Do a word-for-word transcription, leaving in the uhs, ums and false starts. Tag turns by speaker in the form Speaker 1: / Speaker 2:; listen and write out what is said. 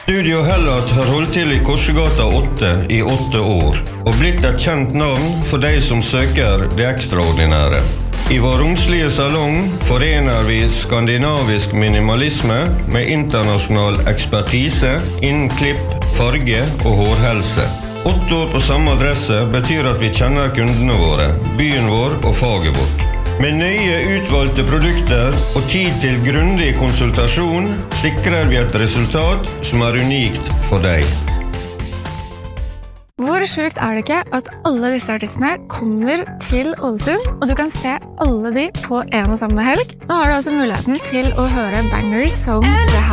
Speaker 1: Studio Hellat har holdt til i Korsegata åtte i åtte år, og blitt et kjent navn for de som søker det ekstraordinære. I vår romslige salong forener vi skandinavisk minimalisme med internasjonal ekspertise innen klipp, farge og hårhelse. Åtte år på samme adresse betyr at vi kjenner kundene våre, byen vår og faget vårt. Med nøye utvalgte produkter og tid til grundig konsultasjon sikrer vi et resultat som er unikt for deg.
Speaker 2: Hvor sjukt er det ikke at alle disse artistene kommer til Ålesund, og du kan se alle de på en og samme helg? Nå har du også muligheten til å høre bangers som det her.